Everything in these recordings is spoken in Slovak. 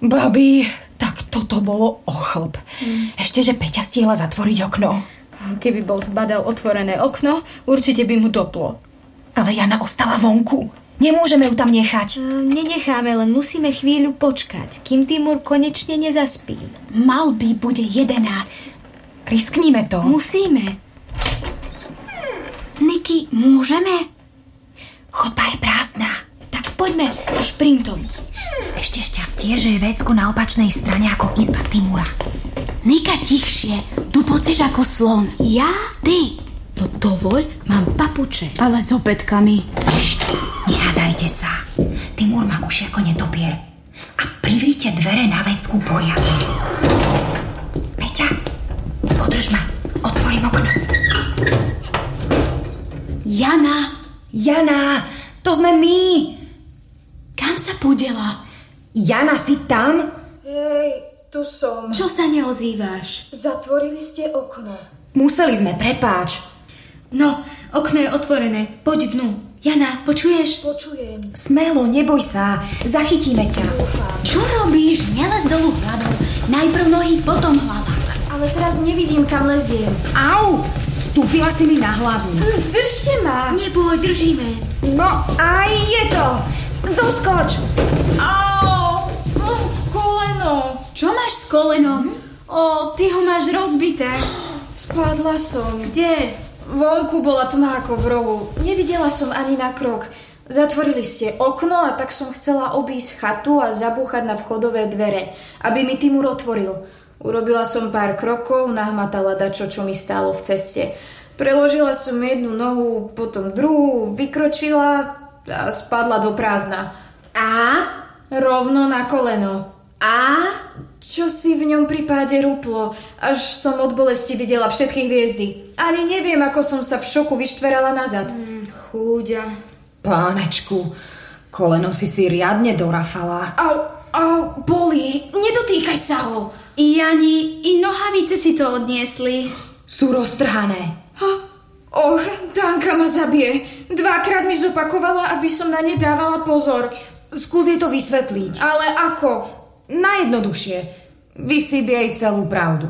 Babi, tak toto bolo ochlb. Ešte, že Peťa stihla zatvoriť okno. Keby bol zbadal otvorené okno, určite by mu doplo. Ale Jana ostala vonku. Nemôžeme ju tam nechať. Nenecháme, len musíme chvíľu počkať, kým Timur konečne nezaspí. Mal by bude 11. Riskníme to. Musíme. Niky, môžeme? Chodba je prázdna. Tak poďme za šprintom. Ešte šťastie, že je vécko na opačnej strane ako izba Timura. Nika, tichšie. Tu pocíš ako slon. Ja? Ty. No dovoľ, mám papuče. Ale s opätkami. Št, nehádajte sa. Timur má uši ako netopier. A privríte dvere na vécku poriadne. Peťa, podrž ma. Otvorím okno. Jana, to sme my. Kam sa podela? Jana, si tam? Hej, tu som. Čo sa neozýváš? Zatvorili ste okno. Museli sme, prepáč. No, okno je otvorené. Poď dnu. Jana, počuješ? Počujem. Smelo, neboj sa. Zachytíme ťa. Dúfam. Čo robíš? Nelez dolu hlavou. Najprv nohy, potom hlava. Ale teraz nevidím, kam leziem. Au! Vstúpila si mi na hlavu. Držte ma. Neboj, držíme. No, aj je to. Zoskoč. Au! Koleno. Čo máš s kolenom? Ty ho máš rozbité. Spadla som. Kde? Vonku bola tma ako v rovu. Nevidela som ani na krok. Zatvorili ste okno a tak som chcela obísť chatu a zabúchať na vchodové dvere, aby mi Timur otvoril. Urobila som pár krokov, nahmatala dačo, čo mi stálo v ceste. Preložila som jednu nohu, potom druhú, vykročila a spadla do prázdna. A? Rovno na koleno. A? Čo si v ňom pri páde rúplo, až som od bolesti videla všetky hviezdy. Ani neviem, ako som sa v šoku vyštverala nazad. Chúďa. Pánečku, koleno si riadne dorafala. Au, bolí, nedotýkaj sa ho. Jani, i nohavice si to odniesli. Sú roztrhané. Danka ma zabije. Dvakrát mi zopakovala, aby som na ne dávala pozor. Skús jej to vysvetliť. Ale ako? Najjednoduchšie. Vysýp jej celú pravdu.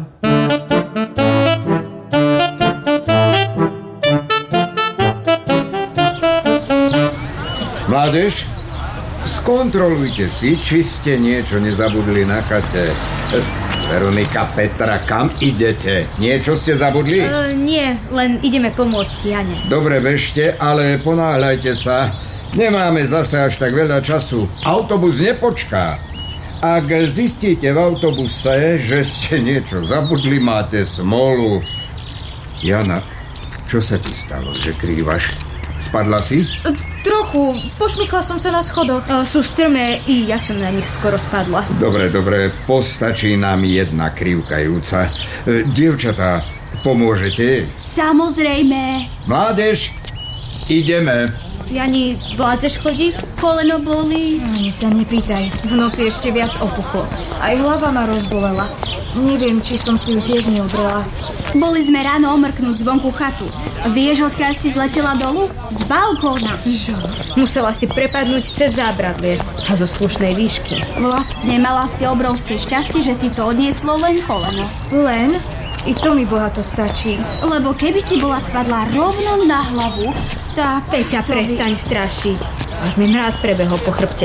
Mládež, skontrolujte si, či ste niečo nezabudli na chate. Veronika, Petra, kam idete? Niečo ste zabudli? Nie, len ideme pomôcť Jane. Dobre, bežte, ale ponáhľajte sa. Nemáme zase až tak veľa času. Autobus nepočká. Ak zistíte v autobuse, že ste niečo zabudli, máte smolu. Jana, čo sa ti stalo, že krývaš? Spadla si? Trochu. Pošmykla som sa na schodoch. Sú strmé i ja som na nich skoro spadla. Dobre, postačí nám jedna krivkajúca. Dievčatá, pomôžete? Samozrejme. Mládež, ideme. Jani, vládzeš chodiť? Koleno bolí. Ani sa nepýtaj. V noci ešte viac opuchlo. Aj hlava ma rozbolela. Neviem, či som si ju tiež neodrela. Boli sme ráno omrknúť zvonku chatu. Vieš, odkiaľ si zletela dolu? Z balkóna. Čo? Musela si prepadnúť cez zábradlie a zo slušnej výšky. Vlastne mala si obrovské šťastie, že si to odnieslo len koleno. Len? I to mi bohato stačí. Lebo keby si bola spadla rovno na hlavu, tak... Peťa, prestaň strašiť. Až mi mráz prebehol po chrbte.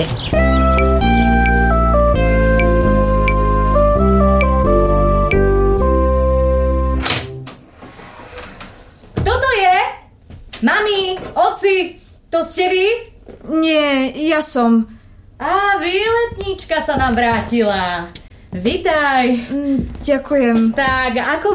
Kto to je? Mami, oci, to ste vy? Nie, ja som. Výletníčka sa nám vrátila. Vitaj. Ďakujem. Tak, ako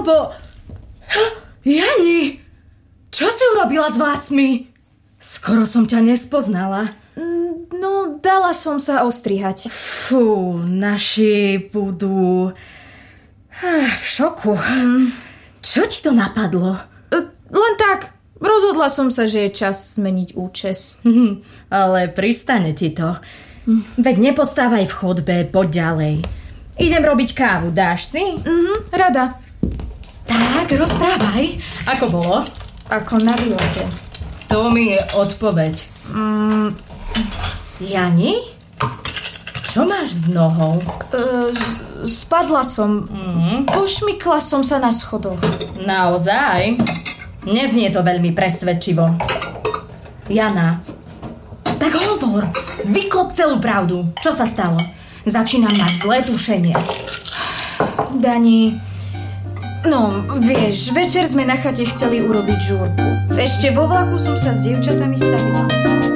Jani, čo si urobila s vlasmi? Skoro som ťa nespoznala. No, dala som sa ostrihať. Fú, naši budú v šoku. Čo ti to napadlo? Len tak. Rozhodla som sa, že je čas zmeniť účes. Ale pristane ti to. Veď nepostávaj v chodbe, poď ďalej. Idem robiť kávu, dáš si? Rada. Tak, rozprávaj. Ako bolo? Ako na výlete. To mi je odpoveď. Jani? Čo máš s nohou? Spadla som. Pošmykla som sa na schodoch. Naozaj? Neznie to veľmi presvedčivo. Jana, tak hovor. Vyklop celú pravdu. Čo sa stalo? Začínam mať zlé tušenie. Dani, no vieš, večer sme na chate chceli urobiť žúrku. Ešte vo vlaku som sa s dievčatami stavila.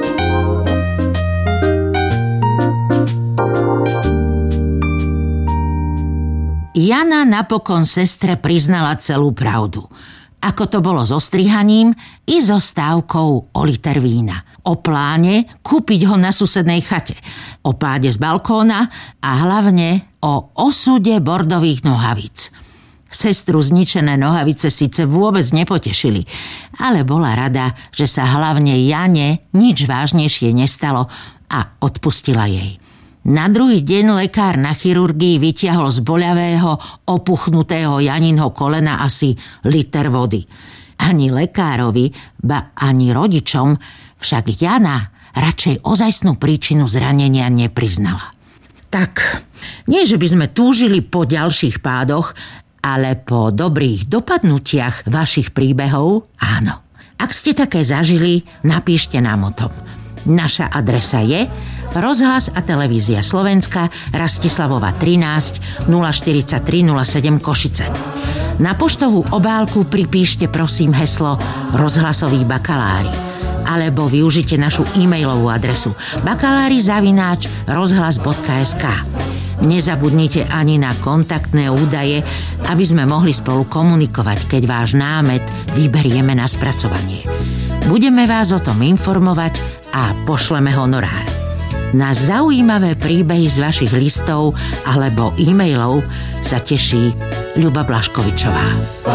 Jana napokon sestre priznala celú pravdu. Ako to bolo so strihaním i so stávkou o liter vína. O pláne kúpiť ho na susednej chate. O páde z balkóna a hlavne o osude bordových nohavíc. Sestru zničené nohavice síce vôbec nepotešili, ale bola rada, že sa hlavne Jane nič vážnejšie nestalo a odpustila jej. Na druhý deň lekár na chirurgii vytiahol z boľavého, opuchnutého Janinho kolena asi liter vody. Ani lekárovi, ba ani rodičom však Jana radšej ozajstnú príčinu zranenia nepriznala. Tak, nie že by sme túžili po ďalších pádoch, ale po dobrých dopadnutiach vašich príbehov áno. Ak ste také zažili, napíšte nám o tom. Naša adresa je Rozhlas a televízia Slovenska, Rastislavova 13 043 07 Košice. Na poštovú obálku pripíšte prosím heslo Rozhlasoví bakalári alebo využite našu e-mailovú adresu bakalári@rozhlas.sk. Nezabudnite ani na kontaktné údaje, aby sme mohli spolu komunikovať, keď váš námet vyberieme na spracovanie. Budeme vás o tom informovať a pošleme honorár. Na zaujímavé príbehy z vašich listov alebo e-mailov sa teší Ľuba Blaškovičová.